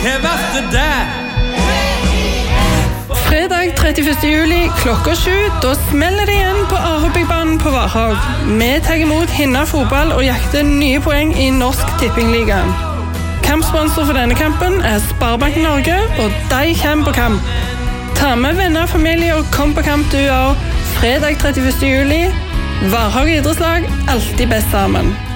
hva verste det? Fredag 31. juli klokka 7, da smeller det igjen på Arebygbanen på Varhaug. Vi tar imot Hinna fotball og jakter nye poeng i Norsk Tippingligaen. Kampsponsor for denne kampen er Sparebank Norge, og de kommer på kamp. Ta med venner og familie og kom på kamp du også. Fredag 31. juli. Varhaug idrettslag, alltid best sammen.